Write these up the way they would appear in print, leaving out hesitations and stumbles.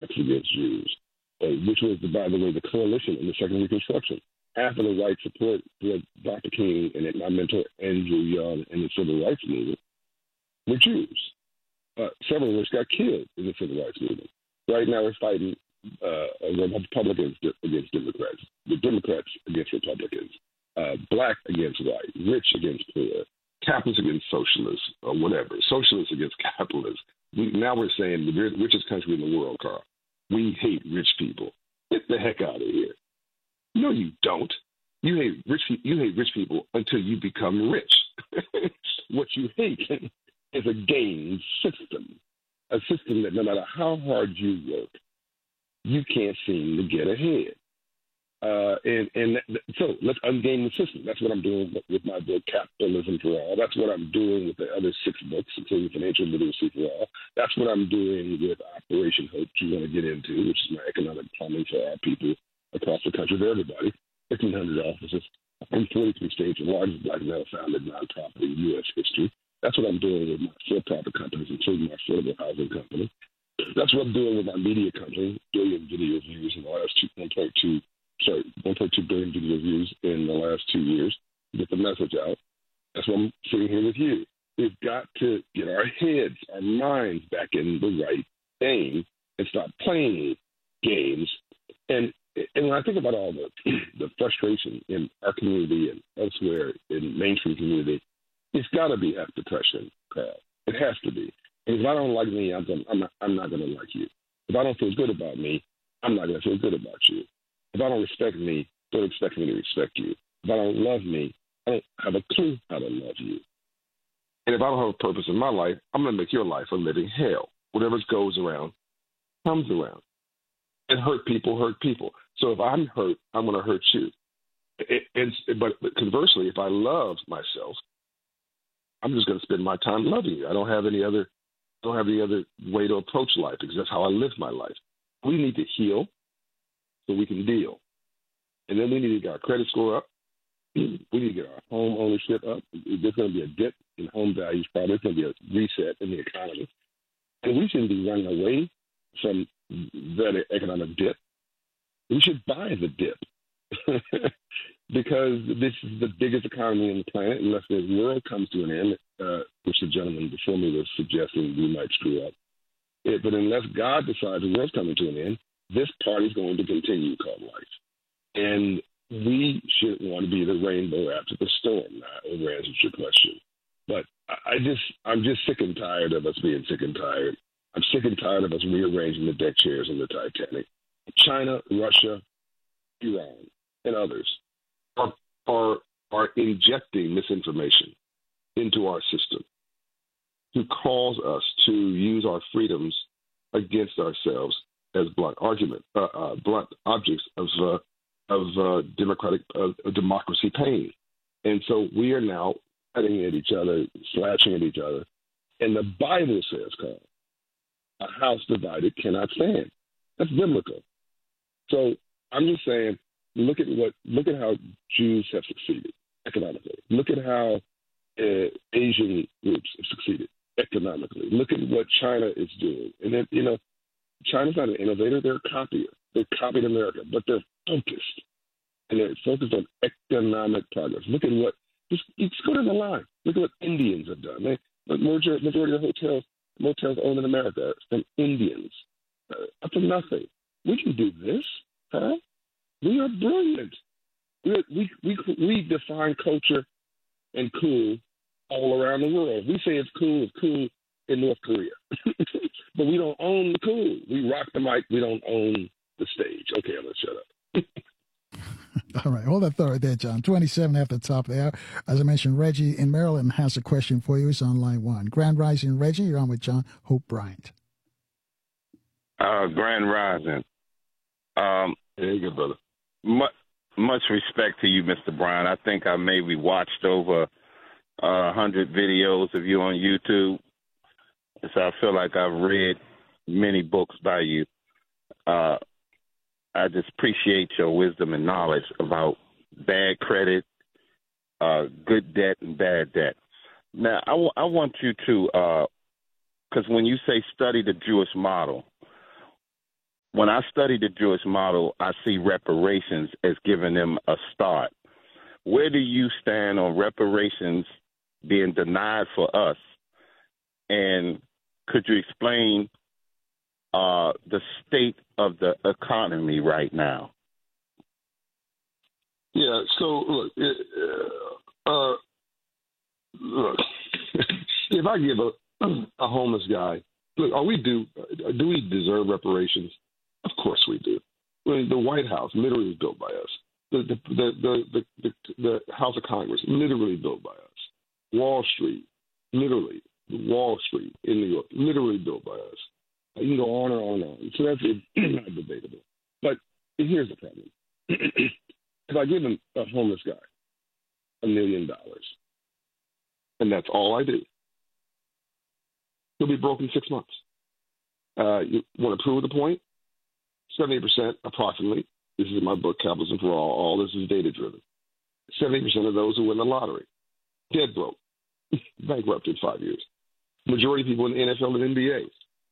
blacks against Jews, which was, by the way, the coalition in the Second Reconstruction. Half of the white support for Dr. King and my mentor Andrew Young and the Civil Rights Movement were Jews. Several of us got killed in the Civil Rights Movement. Right now we're fighting Republicans against Democrats, the Democrats against Republicans, black against white, rich against poor, capitalists against socialists, or whatever, socialists against capitalists. Now we're saying the richest country in the world, Carl. We hate rich people. Get the heck out of here. No, you don't. You hate rich people until you become rich. What you hate is a game system, a system that no matter how hard you work, you can't seem to get ahead. So let's ungame the system. That's what I'm doing with my book, Capitalism for All. That's what I'm doing with the other 6 books, including Financial Literacy for All. That's what I'm doing with Operation Hope, which you want to get into, which is my economic plumbing for our people across the country, for everybody. 1,500 offices in 43 states, the largest black male-founded nonprofit in U.S. history. That's what I'm doing with my for-profit companies, including my affordable housing company. That's what I'm doing with my media company, billion video views in the last 1.2 billion video views in the last 2 years. Get the message out. That's why I'm sitting here with you. We've got to get our heads, our minds back in the right thing and stop playing games. And when I think about all the frustration in our community and elsewhere in mainstream community, it's got to be after depression, Carl. It has to be. And if I don't like me, I'm not going to like you. If I don't feel good about me, I'm not going to feel good about you. If I don't respect me, don't expect me to respect you. If I don't love me, I don't have a clue how to love you. And if I don't have a purpose in my life, I'm going to make your life a living hell. Whatever goes around comes around. And hurt people. So if I'm hurt, I'm going to hurt you. But conversely, if I love myself, I'm just going to spend my time loving you. I don't have any other way to approach life because that's how I live my life. We need to heal so we can deal. And then we need to get our credit score up. We need to get our home ownership up. There's going to be a dip in home values probably. There's going to be a reset in the economy. And we shouldn't be running away from that economic dip. We should buy the dip because this is the biggest economy on the planet unless the world comes to an end, which the gentleman before me was suggesting we might screw up. But unless God decides the world's coming to an end, this party's going to continue called life. And we should want to be the rainbow after the storm. I over-answered your question. But I'm just sick and tired of us being sick and tired. I'm sick and tired of us rearranging the deck chairs in the Titanic. China, Russia, Iran, and others are injecting misinformation into our system to cause us to use our freedoms against ourselves as blunt objects of democracy pain. And so we are now cutting at each other, slashing at each other. And the Bible says, Carl, a house divided cannot stand. That's biblical. So I'm just saying, look at how Jews have succeeded economically. Look at how Asian groups have succeeded economically. Look at what China is doing. And then, China's not an innovator. They're a copier. They copied America, but they're focused. And they're focused on economic progress. Look at just go down the line. Look at what Indians have done. The majority of motels owned in America are from Indians. Up to nothing. We can do this, huh? We are brilliant. We define culture and cool all around the world. We say it's cool in North Korea. But we don't own the cool. We rock the mic. We don't own the stage. Okay, I'm going to shut up. All right. Hold that thought right there, John. 27 after the top there. As I mentioned, Reggie in Maryland has a question for you. It's on line 1. Grand Rising, Reggie. You're on with John Hope Bryant. Grand Rising. Hey, good brother. Much respect to you, Mr. Bryant. I think I maybe watched over 100 videos of you on YouTube. So I feel like I've read many books by you. I just appreciate your wisdom and knowledge about bad credit, good debt, and bad debt. Now, I want you to, because when you say study the Jewish model, when I study the Jewish model, I see reparations as giving them a start. Where do you stand on reparations being denied for us? And could you explain the state of the economy right now? Yeah. So look, if I give a homeless guy, look, do we deserve reparations? Of course we do. I mean, the White House literally was built by us. The House of Congress literally built by us. Wall Street, literally, Wall Street in New York, literally built by us. You can go on and on and on. So that's not debatable. But here's the problem. If I give a homeless guy $1 million, and that's all I do, he'll be broke in 6 months. You want to prove the point? 70% approximately, this is in my book, Capitalism for All this is data-driven. 70% of those who win the lottery, dead broke, bankrupt in 5 years. Majority of people in the NFL and NBA,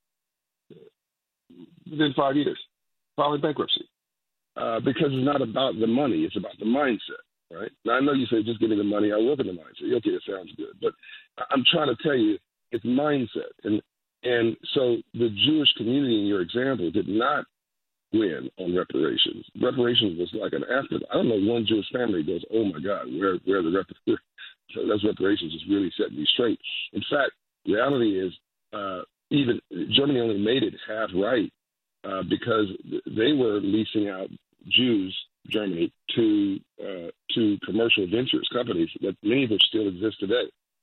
within 5 years, filing bankruptcy. Because it's not about the money, it's about the mindset, right? Now, I know you say just give me the money, I work in the mindset. Okay, it sounds good. But I'm trying to tell you, it's mindset. And so the Jewish community in your example did not win on reparations. Reparations was like an afterthought. I don't know one Jewish family goes, oh my God, where are the reparations? So those reparations is really setting me straight. In fact, reality is even Germany only made it half right because they were leasing out Jews, Germany, to commercial ventures companies that many of which still exist today.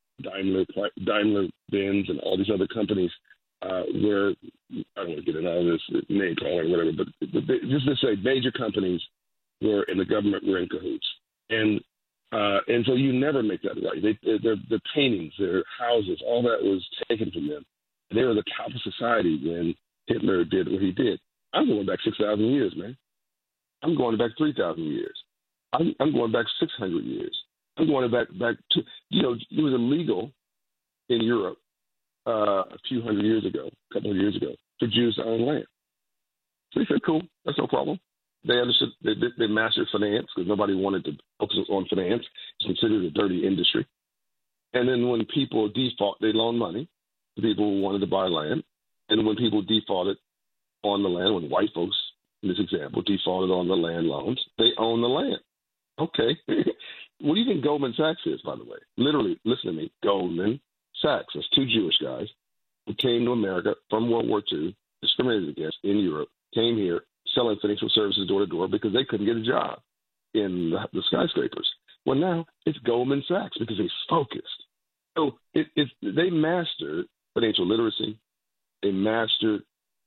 Daimler, Benz, and all these other companies where I don't want to get into all this name calling or whatever, but just to say, major companies were in the government were in cahoots, and so you never make that right. Their paintings, their houses, all that was taken from them. They were the top of society when Hitler did what he did. I'm going back 6,000 years, man. I'm going back 3,000 years. I'm going back 600 years. I'm going back to, it was illegal in Europe a few hundred years ago, a couple of years ago, for Jews to own land. So they said, cool, that's no problem. They understood, they mastered finance because nobody wanted to focus on finance. It's considered a dirty industry. And then when people default, they loan money to people who wanted to buy land. And when people defaulted on the land, when white folks, in this example, defaulted on the land loans, they own the land. Okay. What do you think Goldman Sachs is, by the way? Literally, listen to me, Goldman Sachs. That's two Jewish guys who came to America from World War II, discriminated against in Europe, came here selling financial services door to door because they couldn't get a job in the skyscrapers. Well, now it's Goldman Sachs because they're focused. So they mastered financial literacy. They mastered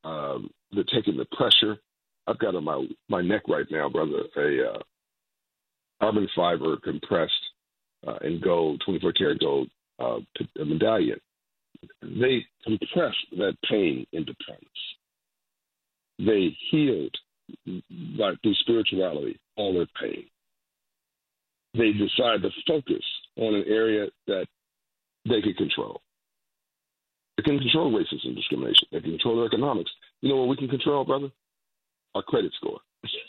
the taking the pressure. I've got on my neck right now, brother, a carbon fiber compressed in gold, 24-karat gold medallion. They compressed that pain into promise. They healed through spirituality all their pain. They decided to focus on an area that they could control. They can control racism and discrimination. They can control their economics. You know what we can control, brother? Our credit score.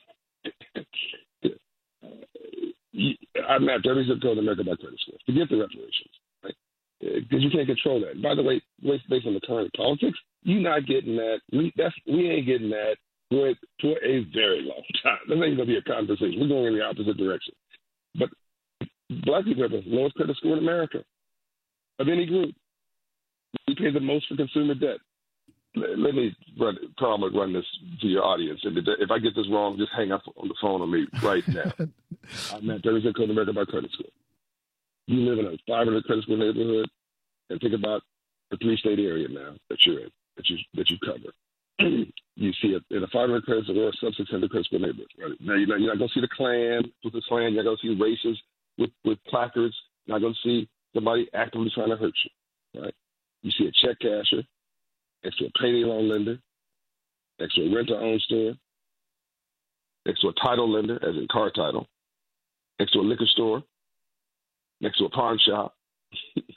I mapped every zip code in America by credit score. Forget the reparations, right? Because you can't control that. By the way, based on the current politics, you're not getting that. We ain't getting that for a very long time. This ain't going to be a conversation. We're going in the opposite direction. But black people have the lowest credit score in America of any group. We pay the most for consumer debt. Let me run this to your audience. And if I get this wrong, just hang up on the phone on me right now. I mapped every zip code in America by credit score. You live in a 500 credit score neighborhood, and think about the 3-state area now that you're in, that you cover. You see it in a 500 credit score or a sub-600 credit score neighborhood. Right? Now you're not going to see the Klan with the Klan. You're not going to see races with placards. You're not going to see somebody actively trying to hurt you. Right? You see a check casher next to a payday loan lender, next to a rent-to-own store, next to a title lender, as in car title, next to a liquor store, next to a pawn shop,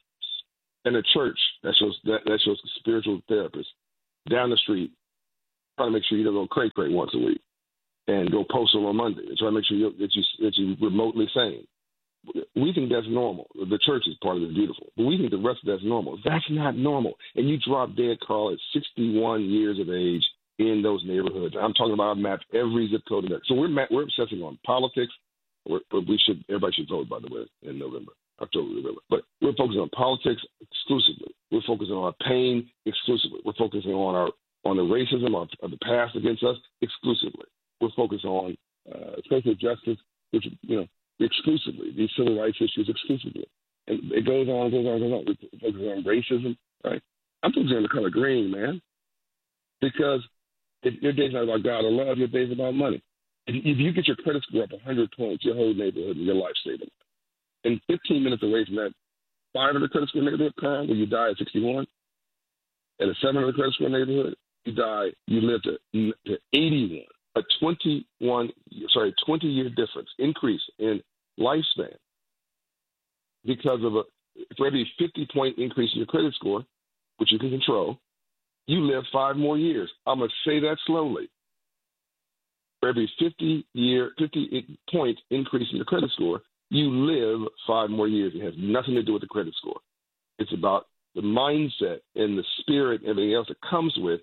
and a church that shows spiritual therapist down the street try to make sure you don't go cray once a week and go postal on Monday. And try to make sure that you're remotely sane. We think that's normal. The church is part of it, beautiful. But we think the rest of that's normal. That's not normal. And you drop dead, Carl, at 61 years of age in those neighborhoods. I'm talking about, I've mapped every zip code in there. So we're obsessing on politics. Everybody should vote, by the way, in October, November. But we're focusing on politics exclusively. We're focusing on our pain exclusively. We're focusing on the racism of the past against us exclusively. We're focused on social justice, which, exclusively, these civil rights issues exclusively. And it goes on. We're focusing on racism, right? I'm focusing on the color green, man. Because if your day's not about God or love, your day's about money. If you get your credit score up 100 points, your whole neighborhood and your life stable. And 15 minutes away from that 500 credit score neighborhood, Carl, where you die at 61, at a 700 credit score neighborhood, you live to 81. A 20-year difference increase in lifespan because of for every 50-point increase in your credit score, which you can control, you live 5 more years. I'm going to say that slowly. For every 50-point increase in your credit score, you live 5 more years. It has nothing to do with the credit score. It's about the mindset and the spirit and everything else that comes with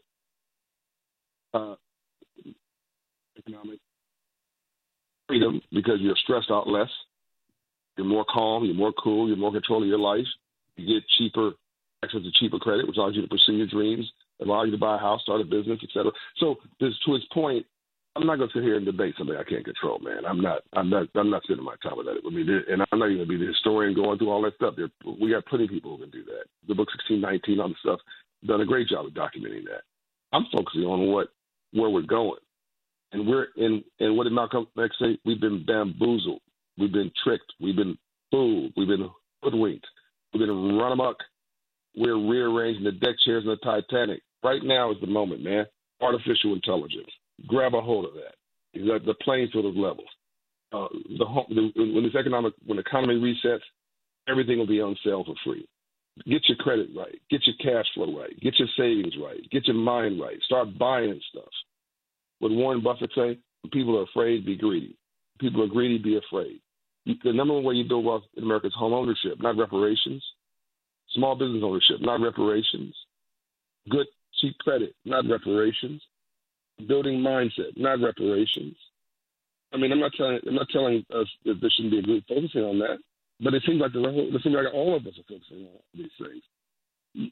economic freedom, because you're stressed out less. You're more calm. You're more cool. You're more control of your life. You get access to cheaper credit, which allows you to pursue your dreams, allow you to buy a house, start a business, etc. So, to his point, I'm not going to sit here and debate something I can't control, man. I'm not spending my time with that. I mean, and I'm not even going to be the historian going through all that stuff. We got plenty of people who can do that. The book 1619, all the stuff, done a great job of documenting that. I'm focusing on where we're going, and what did Malcolm X say? We've been bamboozled, we've been tricked, we've been fooled, we've been hoodwinked, we've been run amok. We're rearranging the deck chairs in the Titanic. Right now is the moment, man. Artificial intelligence. Grab a hold of that. The playing field is level. When the economy resets, everything will be on sale for free. Get your credit right. Get your cash flow right. Get your savings right. Get your mind right. Start buying stuff. What Warren Buffett say? When people are afraid, be greedy. People are greedy, be afraid. The number one way you build wealth in America is home ownership, not reparations. Small business ownership, not reparations. Good, cheap credit, not reparations. Building mindset, not reparations. I mean, I'm not telling us that there shouldn't be a group focusing on that, but it seems like all of us are focusing on these things.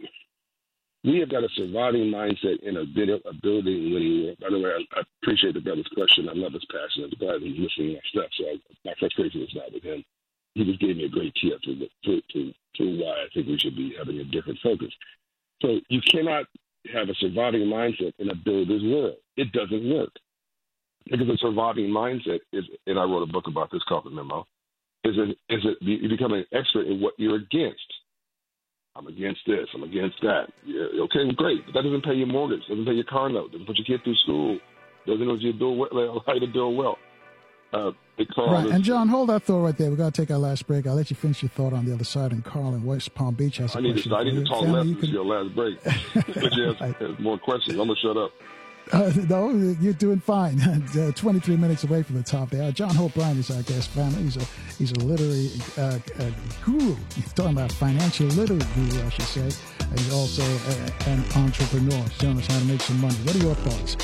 We have got a surviving mindset in a building winning world. By the way, I appreciate the brother's question. I love his passion. I'm glad he's listening to my stuff. So my frustration is not with him. He just gave me a great tee up to why I think we should be having a different focus. So you cannot have a surviving mindset in a builder's world. It doesn't work. Because a surviving mindset is, and I wrote a book about this called The Memo, is you become an expert in what you're against. I'm against this. I'm against that. Yeah, okay, great. But that doesn't pay your mortgage. Doesn't pay your car note. Doesn't put your kid through school. Doesn't know how to build wealth. Right. And John, hold that thought right there. We've got to take our last break. I'll let you finish your thought on the other side. And Carl in West Palm Beach has a question. I need to talk less this your last break. But you have more questions. I'm going to shut up. No, you're doing fine. 23 minutes away from the top there. John Hope Bryant is our guest. Family. He's a literary guru. He's talking about financial literacy guru, I should say. And he's also an entrepreneur. He's showing us how to make some money. What are your thoughts?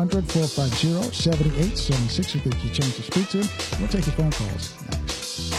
800-450-7876. We'll get you a chance to speak to him. We'll take your phone calls next.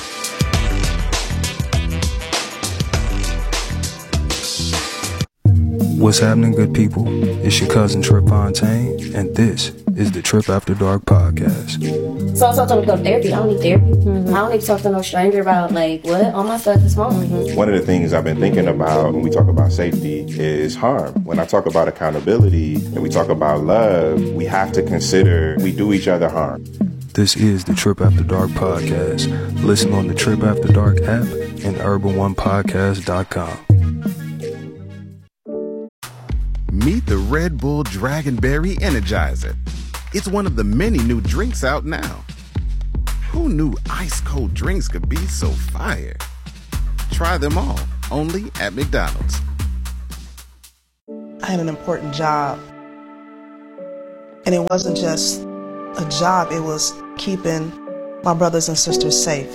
What's happening, good people? It's your cousin Trip Fontaine, and this is the Trip After Dark podcast. So I told him to go to therapy. I don't need therapy. Mm-hmm. I don't need to talk to no stranger about, what? All my stuff is wrong. Mm-hmm. One of the things I've been thinking about when we talk about safety is harm. When I talk about accountability and we talk about love, we have to consider we do each other harm. This is the Trip After Dark podcast. Listen on the Trip After Dark app and UrbanOnePodcast.com. Meet the Red Bull Dragonberry Energizer. It's one of the many new drinks out now. Who knew ice-cold drinks could be so fire? Try them all, only at McDonald's. I had an important job. And it wasn't just a job, it was keeping my brothers and sisters safe.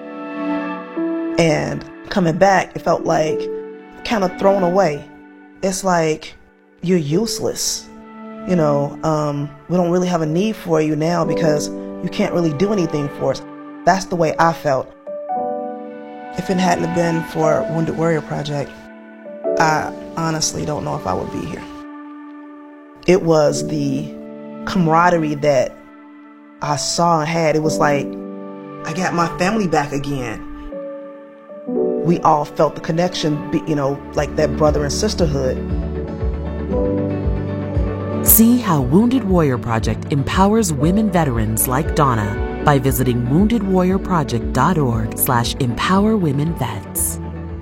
And coming back, it felt like kind of thrown away. It's like you're useless. You know, we don't really have a need for you now because you can't really do anything for us. That's the way I felt. If it hadn't been for Wounded Warrior Project, I honestly don't know if I would be here. It was the camaraderie that I saw and had. It was like I got my family back again. We all felt the connection, you know, like that brother and sisterhood. See how Wounded Warrior Project empowers women veterans like Donna by visiting woundedwarriorproject.org/empowerwomenvets.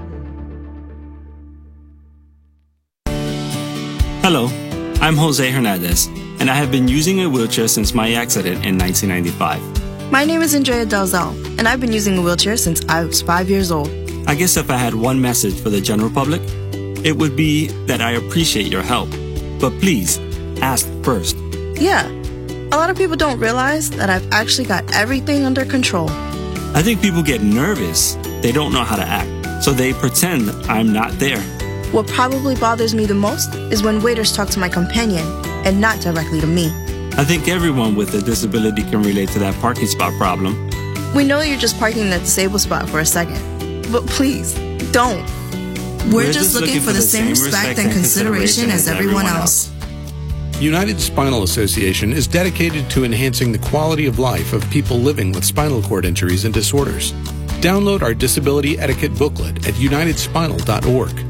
Hello, I'm Jose Hernandez, and I have been using a wheelchair since my accident in 1995. My name is Andrea Dalzell, and I've been using a wheelchair since I was 5 years old. I guess if I had one message for the general public, it would be that I appreciate your help. But please, ask first. Yeah, a lot of people don't realize that I've actually got everything under control. I think people get nervous. They don't know how to act, so they pretend I'm not there. What probably bothers me the most is when waiters talk to my companion and not directly to me. I think everyone with a disability can relate to that parking spot problem. We know you're just parking in that disabled spot for a second, but please, don't. We're just looking for the same respect and consideration as everyone else. United Spinal Association is dedicated to enhancing the quality of life of people living with spinal cord injuries and disorders. Download our disability etiquette booklet at unitedspinal.org.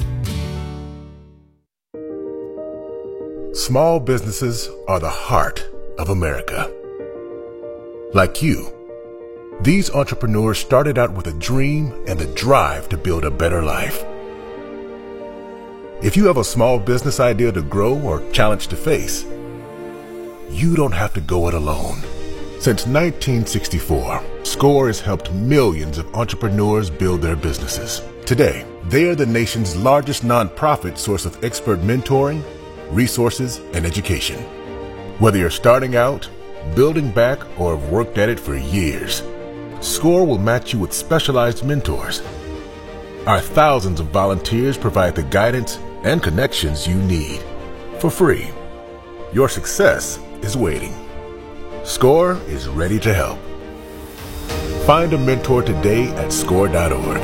Small businesses are the heart of America. Like you, these entrepreneurs started out with a dream and the drive to build a better life. If you have a small business idea to grow or challenge to face, you don't have to go it alone. Since 1964, SCORE has helped millions of entrepreneurs build their businesses. Today, they are the nation's largest nonprofit source of expert mentoring, resources, and education. Whether you're starting out, building back, or have worked at it for years, SCORE will match you with specialized mentors. Our thousands of volunteers provide the guidance and connections you need for free. Your success is waiting. SCORE is ready to help. Find a mentor today at SCORE.org.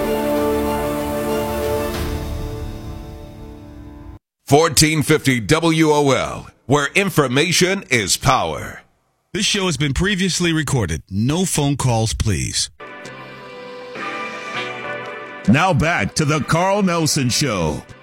1450 WOL, where information is power. This show has been previously recorded. No phone calls, please. Now back to the Carl Nelson Show.